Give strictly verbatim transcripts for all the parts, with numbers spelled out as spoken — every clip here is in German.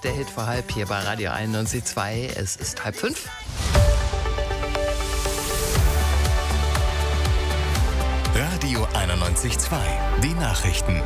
der Hit vor halb hier bei Radio einundneunzig Komma zwei. Es ist halb fünf. Radio einundneunzig Komma zwei. Die Nachrichten.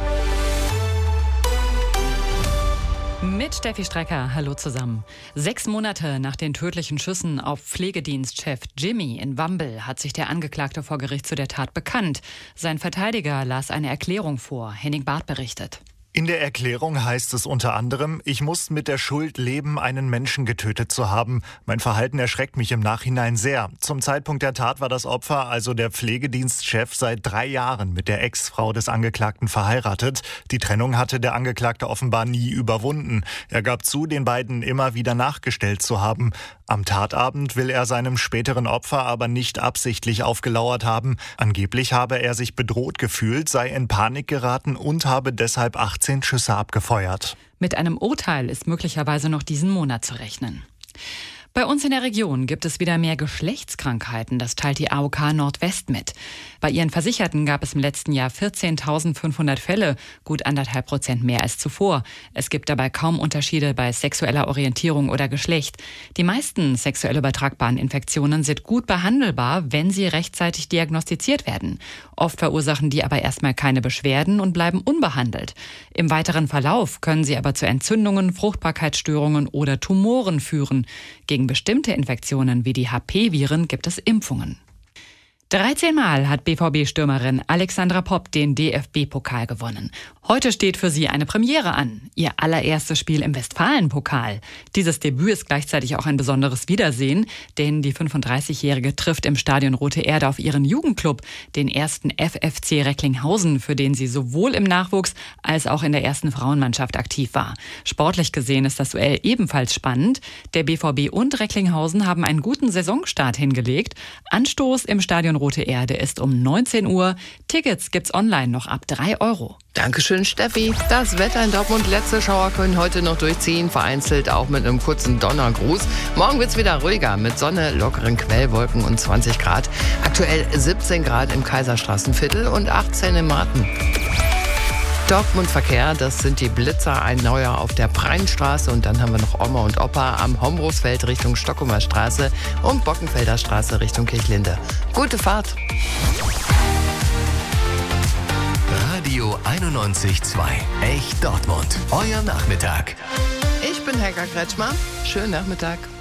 Mit Steffi Strecker, hallo zusammen. Sechs Monate nach den tödlichen Schüssen auf Pflegedienstchef Jimmy in Wambel hat sich der Angeklagte vor Gericht zu der Tat bekannt. Sein Verteidiger las eine Erklärung vor. Henning Barth berichtet. In der Erklärung heißt es unter anderem, ich muss mit der Schuld leben, einen Menschen getötet zu haben. Mein Verhalten erschreckt mich im Nachhinein sehr. Zum Zeitpunkt der Tat war das Opfer, also der Pflegedienstchef, seit drei Jahren mit der Ex-Frau des Angeklagten verheiratet. Die Trennung hatte der Angeklagte offenbar nie überwunden. Er gab zu, den beiden immer wieder nachgestellt zu haben. Am Tatabend will er seinem späteren Opfer aber nicht absichtlich aufgelauert haben. Angeblich habe er sich bedroht gefühlt, sei in Panik geraten und habe deshalb achtzehn Schüsse abgefeuert. Mit einem Urteil ist möglicherweise noch diesen Monat zu rechnen. Bei uns in der Region gibt es wieder mehr Geschlechtskrankheiten, das teilt die A O K Nordwest mit. Bei ihren Versicherten gab es im letzten Jahr vierzehntausendfünfhundert Fälle, gut anderthalb Prozent mehr als zuvor. Es gibt dabei kaum Unterschiede bei sexueller Orientierung oder Geschlecht. Die meisten sexuell übertragbaren Infektionen sind gut behandelbar, wenn sie rechtzeitig diagnostiziert werden. Oft verursachen die aber erstmal keine Beschwerden und bleiben unbehandelt. Im weiteren Verlauf können sie aber zu Entzündungen, Fruchtbarkeitsstörungen oder Tumoren führen. Gegen bestimmte Infektionen wie die H P-Viren gibt es Impfungen. dreizehn Mal hat B V B-Stürmerin Alexandra Popp den D F B-Pokal gewonnen. Heute steht für sie eine Premiere an, ihr allererstes Spiel im Westfalen-Pokal. Dieses Debüt ist gleichzeitig auch ein besonderes Wiedersehen, denn die fünfunddreißigjährige trifft im Stadion Rote Erde auf ihren Jugendclub, den ersten F F C Recklinghausen, für den sie sowohl im Nachwuchs als auch in der ersten Frauenmannschaft aktiv war. Sportlich gesehen ist das Duell ebenfalls spannend. Der B V B und Recklinghausen haben einen guten Saisonstart hingelegt. Anstoß im Stadion Rote Erde ist um neunzehn Uhr. Tickets gibt's online noch ab drei Euro. Dankeschön, Steffi. Das Wetter in Dortmund, letzte Schauer können heute noch durchziehen, vereinzelt auch mit einem kurzen Donnergruß. Morgen wird's wieder ruhiger mit Sonne, lockeren Quellwolken und zwanzig Grad. Aktuell siebzehn Grad im Kaiserstraßenviertel und achtzehn im Marten. Dortmund-Verkehr, das sind die Blitzer, ein neuer auf der Preinstraße und dann haben wir noch Oma und Opa am Hombrusfeld Richtung Stockumer Straße und Bockenfelder Straße Richtung Kirchlinde. Gute Fahrt! Radio einundneunzig Komma zwei. Echt Dortmund. Euer Nachmittag. Ich bin Helga Kretschmer. Schönen Nachmittag.